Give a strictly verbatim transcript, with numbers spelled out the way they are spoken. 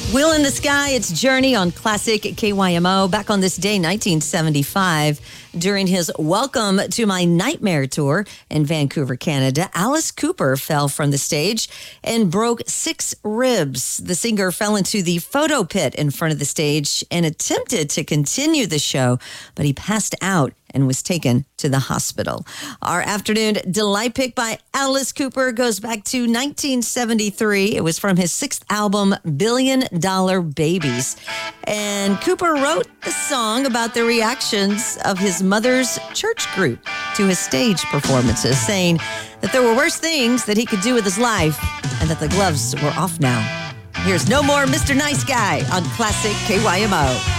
Wheel in the Sky, it's Journey on Classic K Y M O. Back on this day, nineteen seventy-five, during his Welcome to My Nightmare tour in Vancouver, Canada, Alice Cooper fell from the stage and broke six ribs. The singer fell into the photo pit in front of the stage and attempted to continue the show, but he passed out and was taken to the hospital. Our afternoon delight pick by Alice Cooper goes back to nineteen seventy-three. It was from his sixth album, Billion Dollar Babies. And Cooper wrote the song about the reactions of his mother's church group to his stage performances, saying that there were worse things that he could do with his life and that the gloves were off now. Here's No More Mister Nice Guy on Classic K Y M O.